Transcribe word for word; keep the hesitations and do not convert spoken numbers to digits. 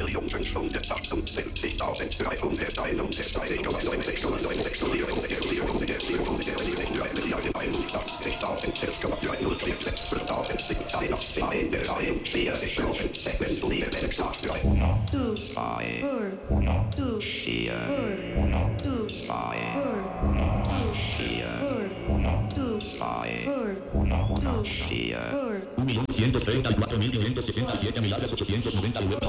un millón ciento treinta y cuatro mil quinientos sesenta y siete mil ochocientos noventa y nueve